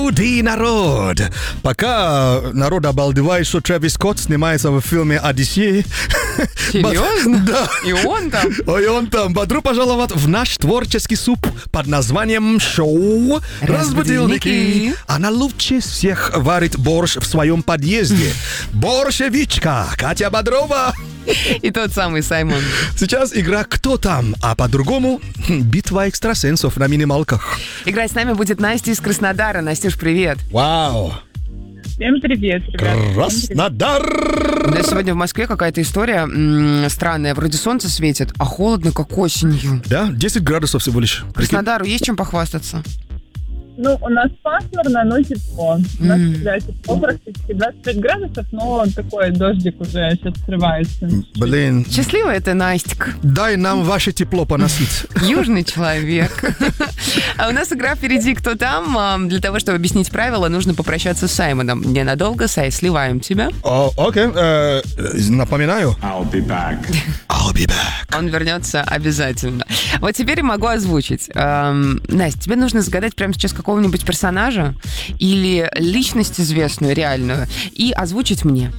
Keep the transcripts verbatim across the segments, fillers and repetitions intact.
Хауди, народ! Пока народ обалдевает, что Трэвис Скотт снимается в фильме «Одиссей». Серьезно? Да. И он там? Ой, он там. Бодру пожаловать в наш творческий суп под названием шоу «Разбудилники». Она лучше всех варит борщ в своем подъезде. Борщевичка Катя Бодрова. И тот самый Саймон. Сейчас игра «Кто там?», а по-другому «Битва экстрасенсов» на минималках. Играть с нами будет Настя из Краснодара. Настюш, привет. Вау! Всем привет, ребята. Краснодар! У нас сегодня в Москве какая-то история м- странная. Вроде солнце светит, а холодно, как осенью. Да, десять градусов всего лишь. Краснодару есть чем похвастаться? Ну, у нас пасмурно, но тепло. У нас М. всегда тепло, практически двадцать пять градусов, но такой дождик уже сейчас срывается. Блин, Счастливая ты, Настик. дай нам ваше тепло поносить. Южный человек. А у нас игра впереди «Кто там?». А, Для того, чтобы объяснить правила, нужно попрощаться с Саймоном. Ненадолго, Сай, сливаем тебя. О, окей, э, напоминаю. I'll be back. I'll be back. Он вернется обязательно. Вот теперь могу озвучить. Эм, Настя, тебе нужно загадать прямо сейчас какого-нибудь персонажа или личность известную, реальную, и озвучить мне.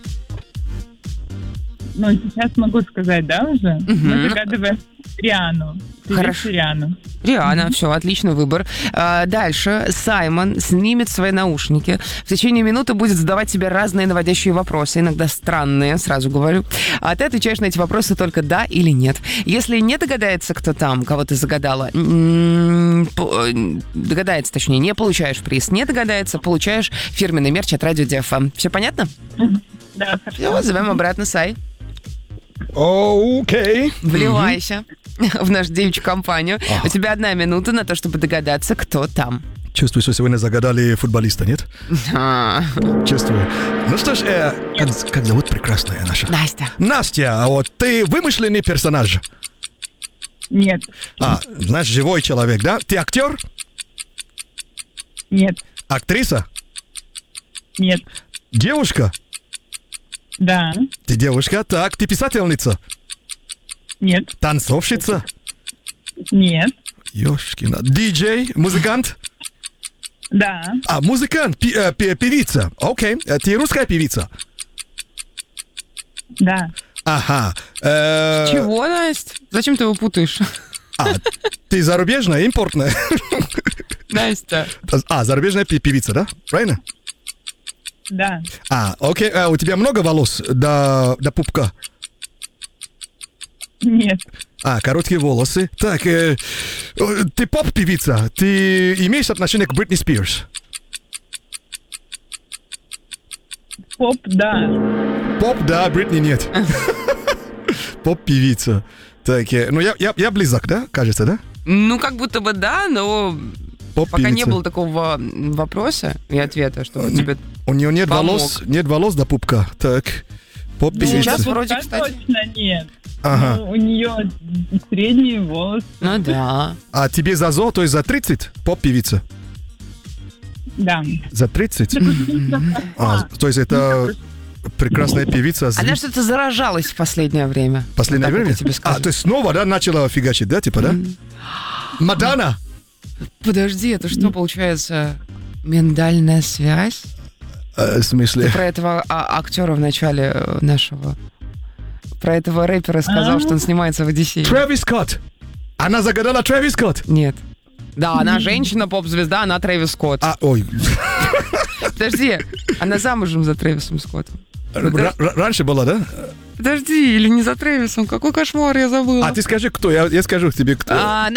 Ну, сейчас могу сказать, да, уже? Мгм. Мы загадываем Риану. Хорошо. Риану. Риана, все, отличный выбор. А, дальше Саймон снимет свои наушники. В течение минуты будет задавать тебе разные наводящие вопросы, иногда странные, сразу говорю. А ты отвечаешь на эти вопросы только да или нет. Если не догадается, кто там, кого ты загадала, м, по- догадается, точнее, не получаешь приз. Не догадается, получаешь фирменный мерч от Радио Ди Эф Эм. Все понятно? Да, хорошо. Все, зовем обратно Сай. Окей. Вливайся в нашу девичью компанию. У тебя одна минута на то, чтобы догадаться, кто там. Чувствую, что сегодня загадали футболиста, нет? А, Чувствую. Ну что ж, э, как, как зовут прекрасная наша? Настя. Настя, а вот ты вымышленный персонаж? Нет, А, знаешь, живой человек, да? Ты актер? нет, Актриса? нет, Девушка? да, Ты девушка, так, ты писательница? нет, Танцовщица? нет, Ёшкина. Диджей? Музыкант? да, А, музыкант, пи- э, пи- певица. Окей. Э, Ты русская певица? да. Ага. Э, Чего, Настя? Зачем ты его путаешь? А, ты зарубежная, импортная? Настя. А, зарубежная пи- певица, да? Правильно? Да, А, окей. А у тебя много волос до, до пупка? нет, А, короткие волосы. Так, э, э, ты поп-певица. Ты имеешь отношение к Бритни Спирс? поп, да, Поп, да, Бритни нет. Поп-певица. Так, э, ну я, я, я близок, да? Кажется, да? Ну, как будто бы да, но Поп-певица. пока не было такого вопроса и ответа, что тебе... У нее нет Помог. волос, нет волос до пупка. Так, поп-певица. Сейчас Ну, вроде, так кстати. точно нет. Ага. Ну, у нее средние волосы, Ну да. А тебе за зо, то есть за тридцать? Поп-певица. да. За тридцать? А, то есть это прекрасная певица. с- Она что-то заражалась в последнее время. Последнее Вот так время? вот я тебе А, скажу. то есть снова, да, начала фигачить, да, типа, да? Мадана? Подожди, это что, получается, миндальная связь? Э, в смысле? Про этого а, актера в начале э, нашего... Про этого рэпера сказал, А. что он снимается в «Одиссее». Трэвис Скотт. Она загадала Трэвис Скотт. Нет. Да, она женщина, поп-звезда, она Трэвис Скотт. А, ой. Подожди, она замужем за Трэвисом Скоттом. Р- р- раньше была, да? Подожди, или не за Трэвисом? Какой кошмар, я забыла. А ты скажи, кто? Я, я скажу тебе, кто. А,